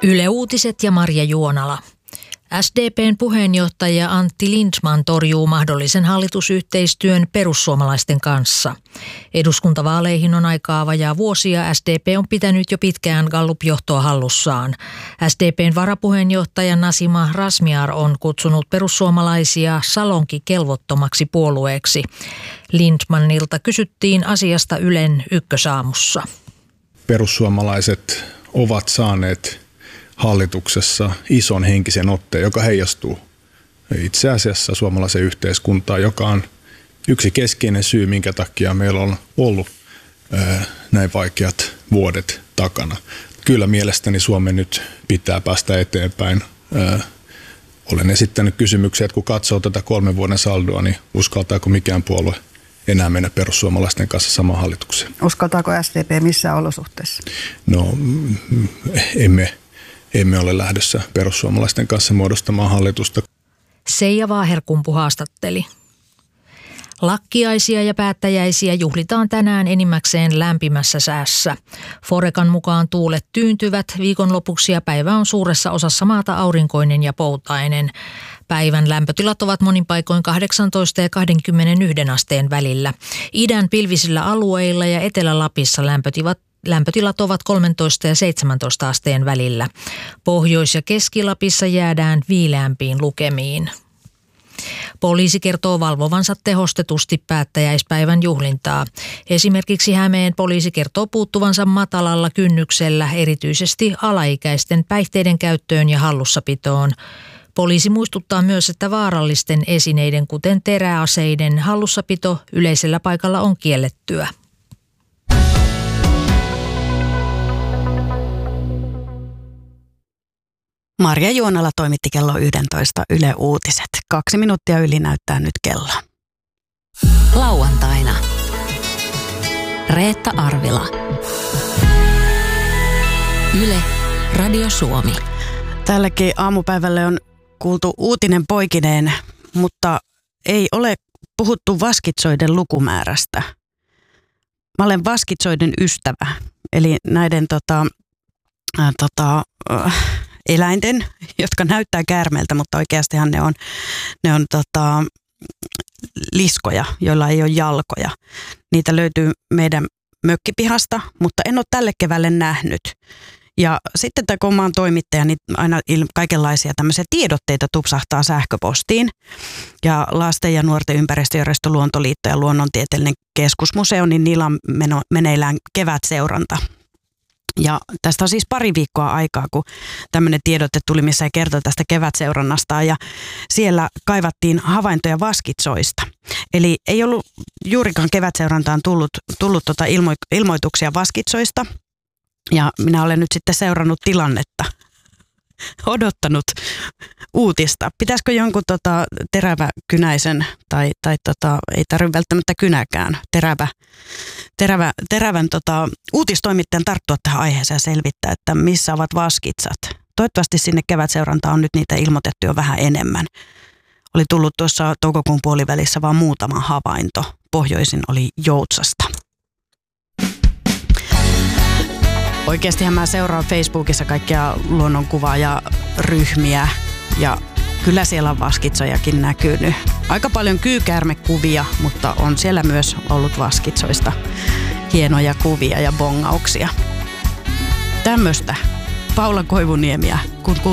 Yle Uutiset ja Marja Juonala. SDP:n puheenjohtaja Antti Lindtman torjuu mahdollisen hallitusyhteistyön perussuomalaisten kanssa. Eduskuntavaaleihin on aikaa vajaa vuosi ja SDP on pitänyt jo pitkään Gallup-johtoa hallussaan. SDP:n varapuheenjohtaja Nasima Razmyar on kutsunut perussuomalaisia salonkikelvottomaksi puolueeksi. Lindtmanilta kysyttiin asiasta Ylen Ykkösaamussa. Perussuomalaiset ovat saaneet hallituksessa ison henkisen otteen, joka heijastuu itse asiassa suomalaiseen yhteiskuntaan, joka on yksi keskeinen syy, minkä takia meillä on ollut näin vaikeat vuodet takana. Kyllä mielestäni Suomen nyt pitää päästä eteenpäin. Olen esittänyt kysymyksiä, että kun katsoo tätä 3 vuoden saldoa, niin uskaltaako mikään puolue enää mennä perussuomalaisten kanssa samaan hallitukseen? Uskaltaako SDP missään olosuhteissa? No, emme ole lähdössä perussuomalaisten kanssa muodostamaan hallitusta. Seija Vaaherkumpu haastatteli. Lakkiaisia ja päättäjäisiä juhlitaan tänään enimmäkseen lämpimässä säässä. Forecan mukaan tuulet tyyntyvät viikonlopuksi ja päivä on suuressa osassa maata aurinkoinen ja poutainen. Päivän lämpötilat ovat monin paikoin 18 ja 21 asteen välillä. Idän pilvisillä alueilla ja Etelä-Lapissa lämpötilat ovat 13 ja 17 asteen välillä. Pohjois- ja Keski-Lapissa jäädään viileämpiin lukemiin. Poliisi kertoo valvovansa tehostetusti päättäjäispäivän juhlintaa. Esimerkiksi Hämeen poliisi kertoo puuttuvansa matalalla kynnyksellä erityisesti alaikäisten päihteiden käyttöön ja hallussapitoon. Poliisi muistuttaa myös, että vaarallisten esineiden, kuten teräaseiden, hallussapito yleisellä paikalla on kiellettyä. Marja Juonala toimitti kello 11 Yle Uutiset. 2 minuuttia yli näyttää nyt kello. Lauantaina. Reetta Arvila. Yle Radio Suomi. Tälläkin aamupäivälle on kuultu uutinen poikineen, mutta ei ole puhuttu vaskitsoiden lukumäärästä. Mä olen vaskitsoiden ystävä, eli näiden eläinten, jotka näyttää käärmeeltä, mutta oikeastihan ne on liskoja, joilla ei ole jalkoja. Niitä löytyy meidän mökkipihasta, mutta en ole tälle keväälle nähnyt. Ja sitten kun mä oon toimittaja, niin aina kaikenlaisia tämmöisiä tiedotteita tupsahtaa sähköpostiin. Ja Lasten ja nuorten ympäristöjärjestö Luontoliitto ja Luonnontieteellinen keskusmuseo, niin niillä on meneillään kevätseuranta. Ja tästä on siis pari viikkoa aikaa, kun tämmöinen tiedote tuli, missä kertoi tästä kevätseurannasta. Ja siellä kaivattiin havaintoja vaskitsoista. Eli ei ollut juurikaan kevätseurantaan tullut ilmoituksia vaskitsoista. Ja minä olen nyt sitten seurannut tilannetta, odottanut uutista. Pitäisikö jonkun teräväkynäisen tai ei tarvitse välttämättä kynäkään, terävän uutistoimittajan tarttua tähän aiheeseen ja selvittää, että missä ovat vaskitsat. Toivottavasti sinne kevätseurantaan on nyt niitä ilmoitettu jo vähän enemmän. Oli tullut tuossa toukokuun puolivälissä vaan muutama havainto. Pohjoisin oli Joutsasta. Oikeastihan mä seuraan Facebookissa kaikkia luonnonkuvaajaryhmiä ja kyllä siellä on vaskitsojakin näkynyt. Aika paljon kyykäärmekuvia, mutta on siellä myös ollut vaskitsoista hienoja kuvia ja bongauksia. Tämmöistä Paula Koivuniemiä, kun